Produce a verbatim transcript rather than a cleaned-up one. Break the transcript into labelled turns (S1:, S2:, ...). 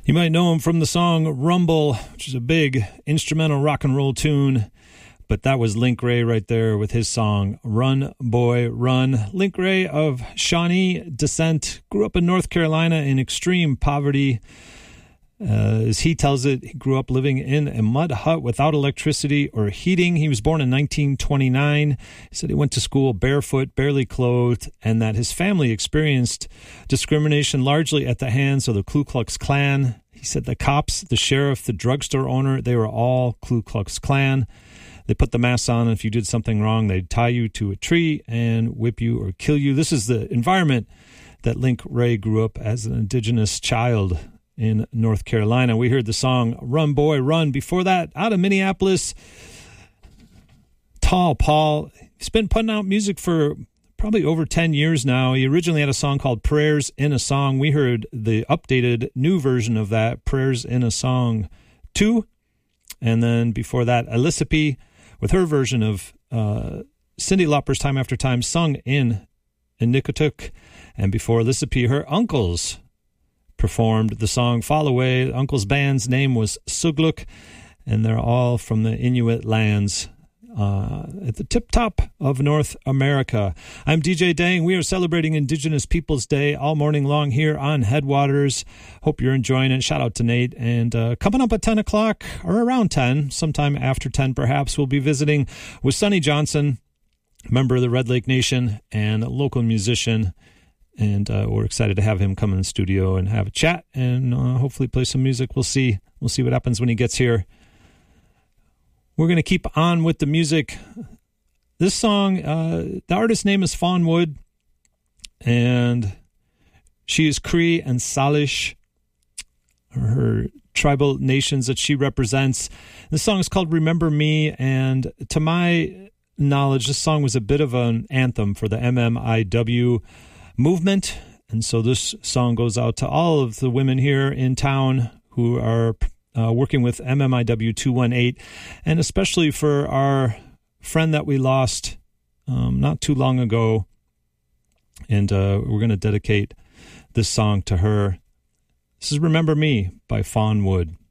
S1: You might know him from the song Rumble, which is a big instrumental rock and roll tune. But that was Link Wray right there with his song Run Boy Run. Link Wray of Shawnee descent, grew up in North Carolina in extreme poverty. Uh, as he tells it, he grew up living in a mud hut without electricity or heating. He was born in nineteen twenty-nine. He said he went to school barefoot, barely clothed, and that his family experienced discrimination largely at the hands of the Ku Klux Klan. He said the cops, the sheriff, the drugstore owner, they were all Ku Klux Klan. They put the masks on, and if you did something wrong, they'd tie you to a tree and whip you or kill you. This is the environment that Link Wray grew up as an indigenous child in North Carolina. We heard the song Run Boy Run. Before that, out of Minneapolis, Tall Paul. He's been putting out music for probably over ten years now. He originally had a song called Prayers in a Song. We heard the updated new version of that, Prayers in a Song two. And then before that, Elisapie with her version of uh, Cyndi Lauper's Time After Time, sung in Inuktitut. And before Elisapie, her uncles performed the song Fall Away. Uncle's band's name was Sugluk, and they're all from the Inuit lands uh, at the tip top of North America. I'm D J Dang. We are celebrating Indigenous Peoples Day all morning long here on Headwaters. Hope you're enjoying it. Shout out to Nate. And uh, coming up at ten o'clock, or around ten, sometime after ten perhaps, we'll be visiting with Sonny Johnson, member of the Red Lake Nation and a local musician. And uh, we're excited to have him come in the studio and have a chat and uh, hopefully play some music. We'll see. We'll see what happens when he gets here. We're going to keep on with the music. This song, uh, the artist's name is Fawn Wood, and she is Cree and Salish, her tribal nations that she represents. The song is called Remember Me, and to my knowledge, this song was a bit of an anthem for the M M I W movement, and so this song goes out to all of the women here in town who are uh, working with M M I W two one eight, and especially for our friend that we lost um, not too long ago, and uh, we're going to dedicate this song to her. This is Remember Me by Fawn Wood.